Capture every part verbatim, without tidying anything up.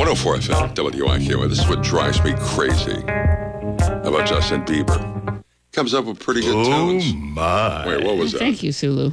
one oh four F M, W I Q. This is what drives me crazy about Justin Bieber. Comes up with pretty good oh tunes. Oh, my. Wait, what was that? Thank you, Sulu.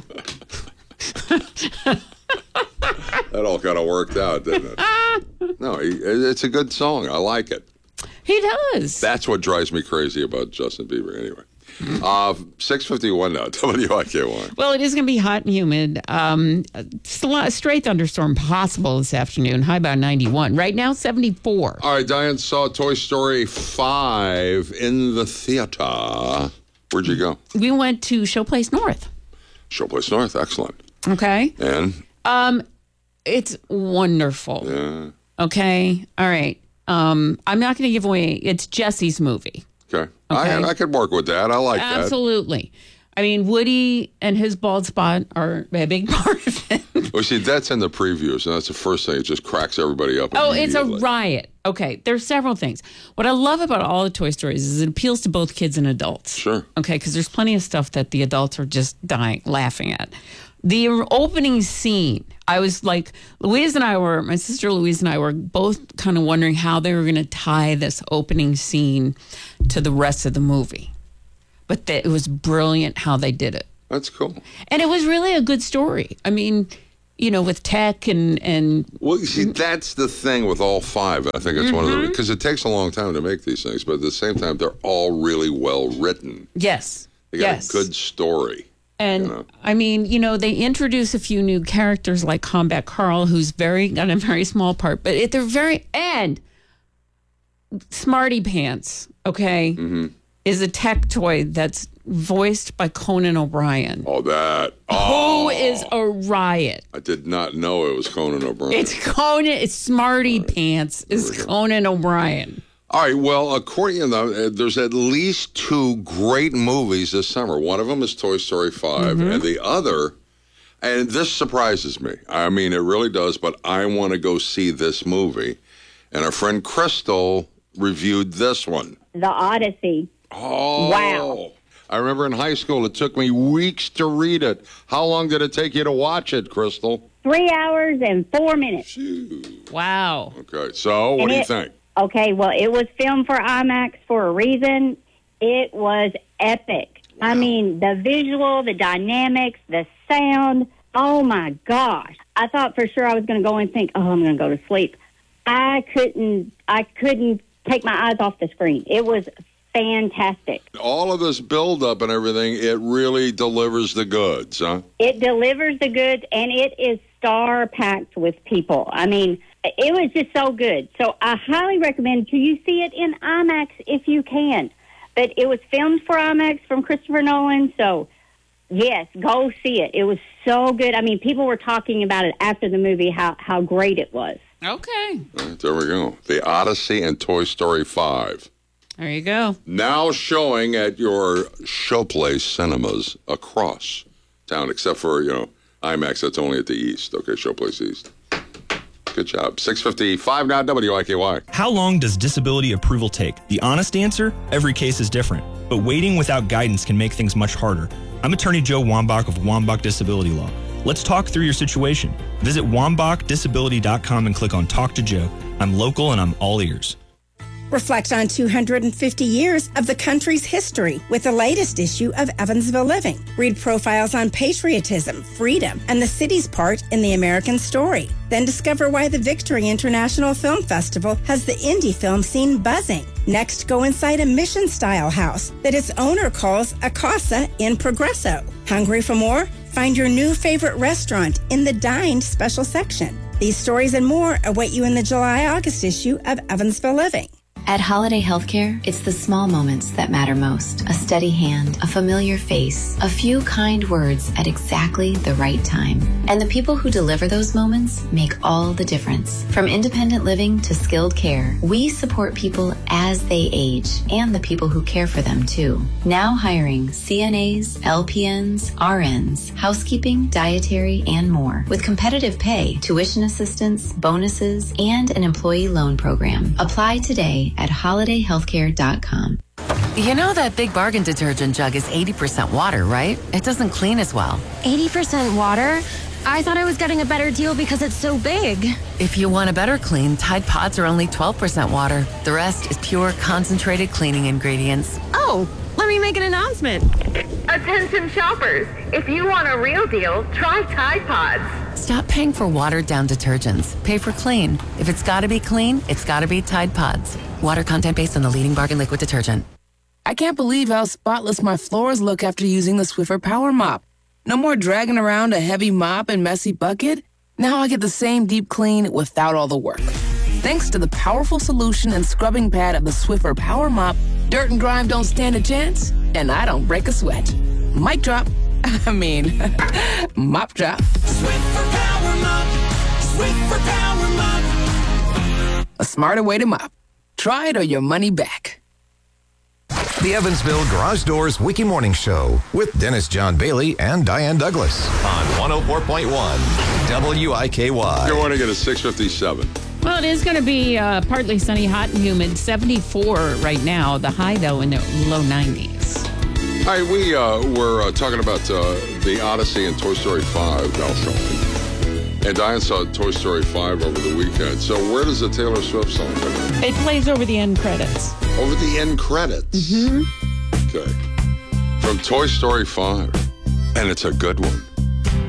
That all kind of worked out, didn't it? No, he, it's a good song. I like it. He does. That's what drives me crazy about Justin Bieber, anyway. Uh, six fifty-one now, W I K Y. Well, it is going to be hot and humid. Um, a straight thunderstorm possible this afternoon. High about ninety-one. Right now, seventy-four. All right, Diane saw Toy Story five in the theater. Where'd you go? We went to Showplace North. Showplace North, excellent. Okay. And? Um, it's wonderful. Yeah. Okay. All right. Um, I'm not going to give away. It's Jesse's movie. Okay. Okay. I, I could work with that. I like that. Absolutely. I mean, Woody and his bald spot are a big part of it. Well, see, that's in the previews, and that's the first thing. It just cracks everybody up. Oh, it's a riot. Okay, there's several things. What I love about all the Toy Stories is it appeals to both kids and adults. Sure. Okay, because there's plenty of stuff that the adults are just dying, laughing at. The opening scene, I was like, Louise and I were, my sister Louise and I were both kind of wondering how they were going to tie this opening scene to the rest of the movie. But the, it was brilliant how they did it. That's cool. And it was really a good story. I mean, you know, with tech and... and well, you see, that's the thing with all five. I think it's mm-hmm. one of the... Because it takes a long time to make these things, but at the same time, they're all really well written. Yes. They got yes. a good story. And, you know? I mean, you know, they introduce a few new characters like Combat Carl, who's very got a very small part. But at the very end, Smarty Pants, okay, mm-hmm. is a tech toy that's voiced by Conan O'Brien. Oh, that. Oh. Who is a riot. I did not know it was Conan O'Brien. It's Conan. It's Smarty right. Pants. Is Conan O'Brien. All right, well, according to them, there's at least two great movies this summer. One of them is Toy Story five, mm-hmm. and the other, and this surprises me. I mean, it really does, but I want to go see this movie. And our friend Crystal reviewed this one. The Odyssey. Oh. Wow. I remember in high school, it took me weeks to read it. How long did it take you to watch it, Crystal? Three hours and four minutes. Phew. Wow. Okay, so what and do you it, think? Okay, well, it was filmed for IMAX for a reason. It was epic. Wow. I mean, the visual, the dynamics, the sound. Oh, my gosh. I thought for sure I was going to go and think, oh, I'm going to go to sleep. I couldn't, I couldn't take my eyes off the screen. It was fantastic. All of this build-up and everything, it really delivers the goods, huh? It delivers the goods, and it is star-packed with people. I mean, it was just so good. So I highly recommend you see it in IMAX if you can. But it was filmed for IMAX from Christopher Nolan, so yes, go see it. It was so good. I mean, people were talking about it after the movie, how, how great it was. Okay. All right, there we go. The Odyssey and Toy Story five. There you go. Now showing at your Showplace cinemas across town, except for, you know, IMAX, that's only at the East. Okay, Showplace East. Good job. six fifty-five now, W I K Y. How long does disability approval take? The honest answer? Every case is different. But waiting without guidance can make things much harder. I'm Attorney Joe Wambach of Wambach Disability Law. Let's talk through your situation. Visit wambach disability dot com and click on Talk to Joe. I'm local and I'm all ears. Reflect on two hundred fifty years of the country's history with the latest issue of Evansville Living. Read profiles on patriotism, freedom, and the city's part in the American story. Then discover why the Victory International Film Festival has the indie film scene buzzing. Next, go inside a mission-style house that its owner calls a casa in Progresso. Hungry for more? Find your new favorite restaurant in the Dined special section. These stories and more await you in the July-August issue of Evansville Living. At Holiday Healthcare, it's the small moments that matter most. A steady hand, a familiar face, a few kind words at exactly the right time. And the people who deliver those moments make all the difference. From independent living to skilled care, we support people as they age and the people who care for them too. Now hiring C N As, L P Ns, R Ns, housekeeping, dietary, and more. With competitive pay, tuition assistance, bonuses, and an employee loan program. Apply today at holiday healthcare dot com. You know that Big Bargain detergent jug is eighty percent water, right? It doesn't clean as well. eighty percent water? I thought I was getting a better deal because it's so big. If you want a better clean, Tide Pods are only twelve percent water. The rest is pure concentrated cleaning ingredients. Oh, let me make an announcement. Attention shoppers, if you want a real deal, try Tide Pods. Stop paying for watered-down detergents. Pay for clean. If it's gotta be clean, it's gotta be Tide Pods. Water content based on the leading bargain liquid detergent. I can't believe how spotless my floors look after using the Swiffer Power Mop. No more dragging around a heavy mop and messy bucket. Now I get the same deep clean without all the work. Thanks to the powerful solution and scrubbing pad of the Swiffer Power Mop, dirt and grime don't stand a chance, and I don't break a sweat. Mic drop. I mean, mop drop. Swiffer Power Mop. Swiffer Power Mop. A smarter way to mop. Try it or your money back. The Evansville Garage Doors Wiki Morning Show with Dennis John Bailey and Diane Douglas on one oh four point one W I K Y. Good morning at six fifty-seven. Well, it is going to be uh, partly sunny, hot and humid. seventy-four right now. The high, though, in the low nineties. All right, we uh, were uh, talking about uh, the Odyssey and Toy Story five now showing. And Diane saw Toy Story five over the weekend. So where does the Taylor Swift song come in? It plays over the end credits. Over the end credits? Mm-hmm. Okay. From Toy Story five. And it's a good one.